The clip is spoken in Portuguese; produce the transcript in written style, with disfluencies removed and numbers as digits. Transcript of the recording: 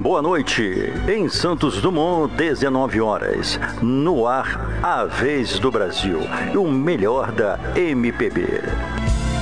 boa noite. Em Santos Dumont, 19 horas. No ar, a vez do Brasil. O melhor da MPB.